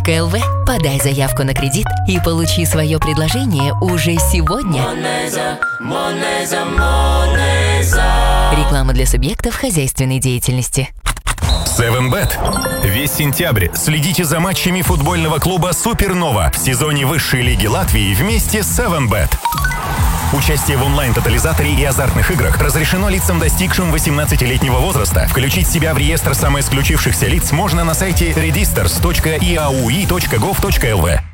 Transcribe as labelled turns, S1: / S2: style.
S1: moneza.gov.lv. Подай заявку на кредит и получи свое предложение уже сегодня. Реклама для субъектов хозяйственной деятельности.
S2: 7bet. Весь сентябрь следите за матчами футбольного клуба «Супернова» в сезоне высшей лиги Латвии вместе с 7bet. Участие в онлайн-тотализаторе и азартных играх разрешено лицам, достигшим 18-летнего возраста. Включить себя в реестр самоисключившихся лиц можно на сайте redisters.iaui.gov.lv.